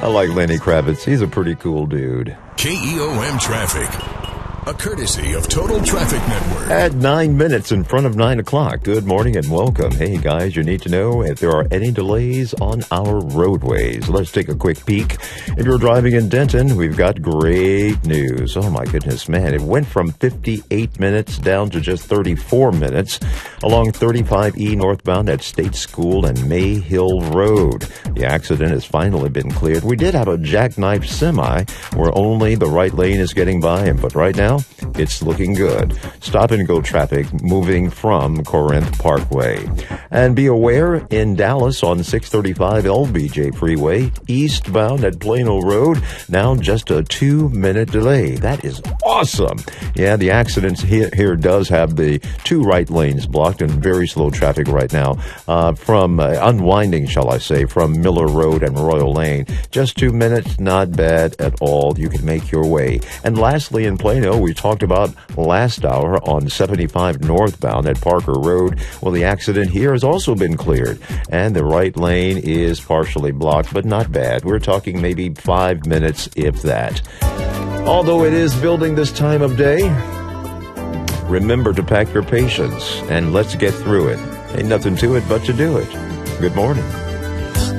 I like Lenny Kravitz. He's a pretty cool dude. KEOM Traffic, a courtesy of Total Traffic Network. At 9 minutes in front of 9 o'clock. Good morning and welcome. Hey guys, you need to know if there are any delays on our roadways. Let's take a quick peek. If you're driving in Denton, we've got great news. Oh my goodness, man. It went from 58 minutes down to just 34 minutes along 35E northbound at State School and May Hill Road. The accident has finally been cleared. We did have a jackknife semi where only the right lane is getting by him, but right now, it's looking good. Stop and go traffic moving from Corinth Parkway. And be aware, in Dallas on 635 LBJ Freeway, eastbound at Plano Road, now just a 2-minute delay. That is awesome. Yeah, the accident here does have the two right lanes blocked and very slow traffic right now from unwinding, shall I say, from Miller Road and Royal Lane. Just 2 minutes, not bad at all. You can make your way. And lastly, in Plano, we talked about last hour on 75 northbound at Parker Road. Well, the accident here has also been cleared, and the right lane is partially blocked, but not bad. We're talking maybe 5 minutes, if that. Although it is building this time of day, remember to pack your patience, and let's get through it. Ain't nothing to it but to do it. Good morning.